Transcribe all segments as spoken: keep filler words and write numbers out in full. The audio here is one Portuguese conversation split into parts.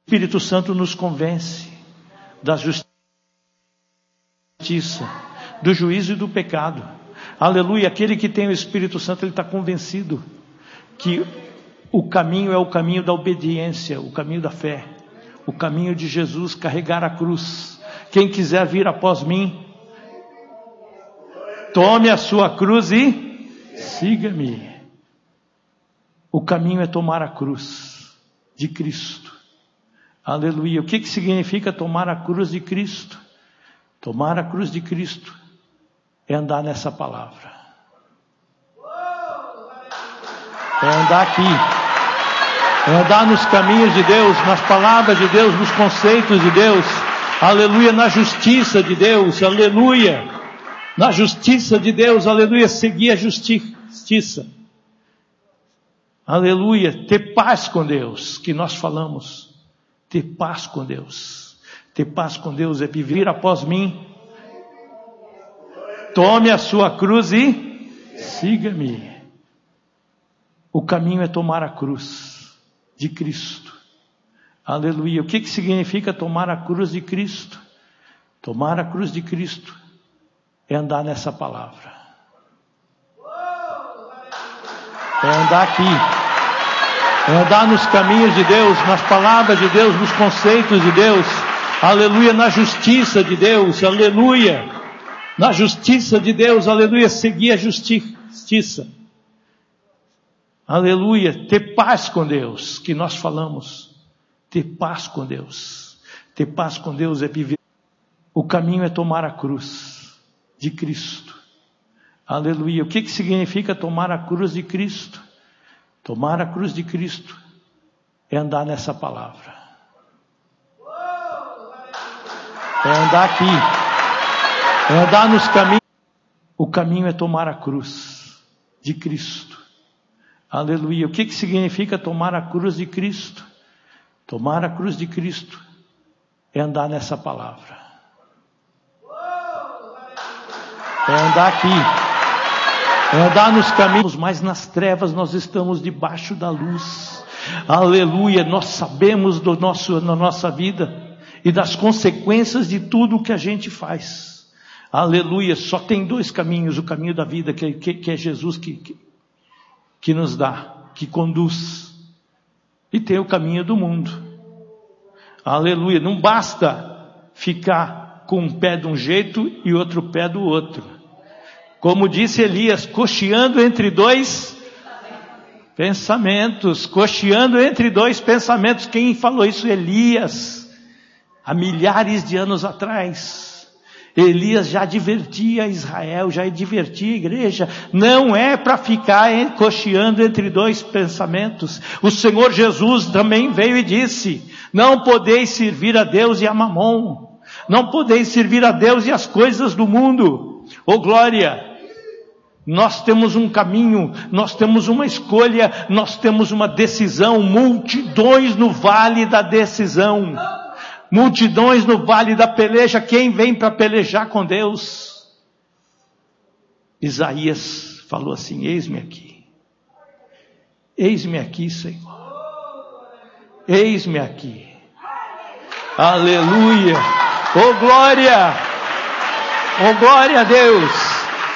Espírito Santo nos convence da justiça, do juízo e do pecado. Aleluia. Aquele que tem o Espírito Santo, ele está convencido que o caminho é o caminho da obediência, o caminho da fé, o caminho de Jesus, carregar a cruz. Quem quiser vir após mim, tome a sua cruz e siga-me. O caminho é tomar a cruz de Cristo. Aleluia. O que, que significa tomar a cruz de Cristo? Tomar a cruz de Cristo é andar nessa palavra. É andar aqui. É andar nos caminhos de Deus, nas palavras de Deus, nos conceitos de Deus. Aleluia. Na justiça de Deus. Aleluia. Na justiça de Deus. Aleluia. Seguir a justiça. Aleluia. Ter paz com Deus, que nós falamos. Ter paz com Deus. Ter paz com Deus é viver após mim. Tome a sua cruz e siga-me. O caminho é tomar a cruz de Cristo. Aleluia. O que, que significa tomar a cruz de Cristo? Tomar a cruz de Cristo é andar nessa palavra. É andar aqui. É andar nos caminhos de Deus, nas palavras de Deus, nos conceitos de Deus. Aleluia. Na justiça de Deus. Aleluia. Na justiça de Deus. Aleluia. Seguir a justiça. Aleluia. Ter paz com Deus, que nós falamos. Ter paz com Deus. Ter paz com Deus é viver. O caminho é tomar a cruz de Cristo. Aleluia. O que, que significa tomar a cruz de Cristo? Tomar a cruz de Cristo é andar nessa palavra. É andar aqui. É andar nos caminhos. O caminho é tomar a cruz de Cristo. Aleluia. O que, que significa tomar a cruz de Cristo? Tomar a cruz de Cristo é andar nessa palavra. É andar aqui. É andar nos caminhos, mas nas trevas nós estamos debaixo da luz. Aleluia. Nós sabemos do nosso, na nossa vida e das consequências de tudo o que a gente faz. Aleluia. Só tem dois caminhos. O caminho da vida, que, que, que é Jesus que, que, que nos dá, que conduz. E tem o caminho do mundo. Aleluia. Não basta ficar com um pé de um jeito e outro pé do outro. Como disse Elias, cocheando entre dois pensamentos. Cocheando entre dois pensamentos. Quem falou isso? Elias. Há milhares de anos atrás. Elias já advertia Israel, já advertia a igreja. Não é para ficar cocheando entre dois pensamentos. O Senhor Jesus também veio e disse: não podeis servir a Deus e a Mamon. Não podeis servir a Deus e as coisas do mundo. Oh glória! Nós temos um caminho, nós temos uma escolha, nós temos uma decisão. Multidões no vale da decisão. Multidões no vale da peleja. Quem vem para pelejar com Deus? Isaías falou assim: eis-me aqui. Eis-me aqui, Senhor. Eis-me aqui. Aleluia. Oh glória. Oh glória a Deus.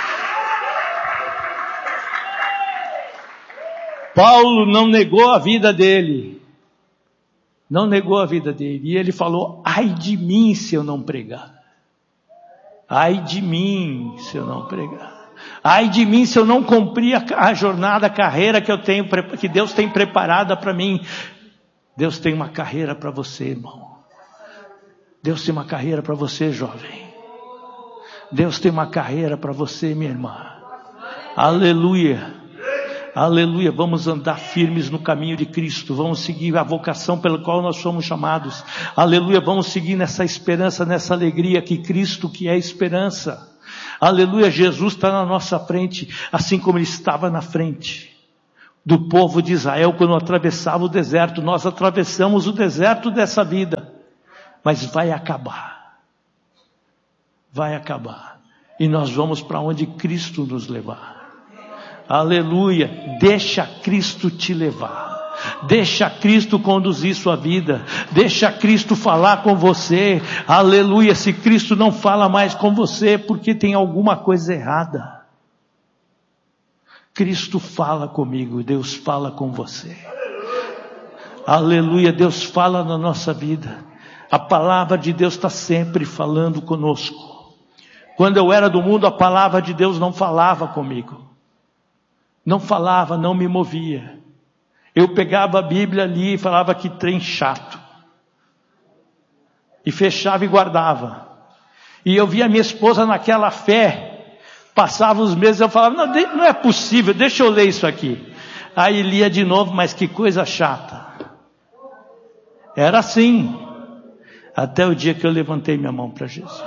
Paulo não negou a vida dele. Não negou a vida dele. E ele falou: ai de mim se eu não pregar. Ai de mim se eu não pregar. Ai de mim se eu não cumprir a, a jornada, a carreira que eu tenho, que Deus tem preparada para mim. Deus tem uma carreira para você, irmão. Deus tem uma carreira para você, jovem. Deus tem uma carreira para você, minha irmã. Aleluia. Aleluia. Vamos andar firmes no caminho de Cristo. Vamos seguir a vocação pela qual nós somos chamados. Aleluia. Vamos seguir nessa esperança, nessa alegria que Cristo, que é esperança. Aleluia. Jesus está na nossa frente, assim como Ele estava na frente do povo de Israel quando atravessava o deserto. Nós atravessamos o deserto dessa vida, mas vai acabar. Vai acabar. E nós vamos para onde Cristo nos levar. Aleluia. Deixa Cristo te levar. Deixa Cristo conduzir sua vida. Deixa Cristo falar com você. Aleluia. Se Cristo não fala mais com você, porque tem alguma coisa errada. Cristo fala comigo. Deus fala com você. Aleluia. Deus fala na nossa vida. A palavra de Deus está sempre falando conosco. Quando eu era do mundo, a palavra de Deus não falava comigo. Não falava, não me movia. Eu pegava a Bíblia ali e falava que trem chato. E fechava e guardava. E eu via minha esposa naquela fé. Passava os meses, eu falava, não, não é possível, deixa eu ler isso aqui. Aí lia de novo, mas que coisa chata. Era assim. Até o dia que eu levantei minha mão para Jesus.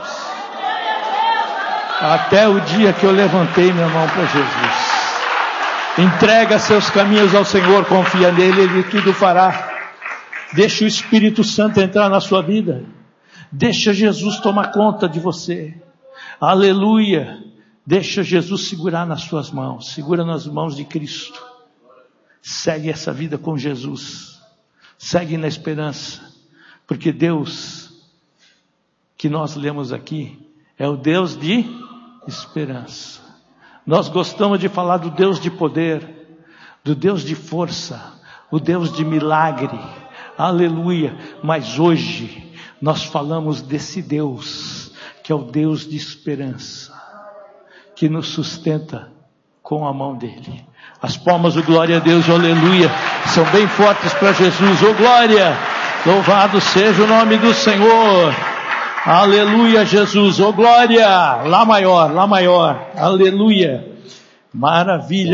Até o dia que eu levantei minha mão para Jesus. Entrega seus caminhos ao Senhor, confia nele, Ele tudo fará. Deixa o Espírito Santo entrar na sua vida. Deixa Jesus tomar conta de você. Aleluia. Deixa Jesus segurar nas suas mãos. Segura nas mãos de Cristo. Segue essa vida com Jesus. Segue na esperança. Porque Deus, que nós lemos aqui, é o Deus de esperança. Nós gostamos de falar do Deus de poder, do Deus de força, o Deus de milagre, aleluia, mas hoje nós falamos desse Deus, que é o Deus de esperança, que nos sustenta com a mão dele. As palmas do glória a Deus, aleluia, são bem fortes para Jesus, ô glória, louvado seja o nome do Senhor. Aleluia, Jesus, ô glória, lá maior, lá maior, aleluia, maravilha.